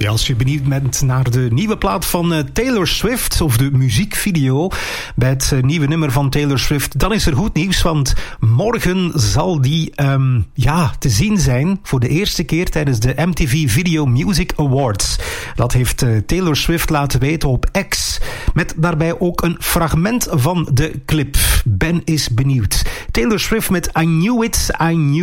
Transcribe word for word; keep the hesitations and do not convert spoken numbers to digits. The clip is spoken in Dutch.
Ja, als je benieuwd bent naar de nieuwe plaat van uh, Taylor Swift, of de muziekvideo bij het uh, nieuwe nummer van Taylor Swift, dan is er goed nieuws, want morgen zal die um, ja, te zien zijn voor de eerste keer tijdens de M T V Video Music Awards. Dat heeft uh, Taylor Swift laten weten op X, met daarbij ook een fragment van de clip. Ben is benieuwd. Taylor Swift met I Knew It, I Knew